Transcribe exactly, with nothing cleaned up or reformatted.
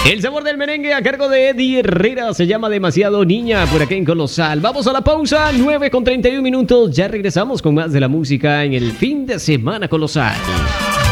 El sabor del merengue a cargo de Eddie Herrera se llama Demasiado Niña por aquí en Colosal. Vamos a la pausa, nueve con treinta y un minutos. Ya regresamos con más de la música en el fin de semana Colosal.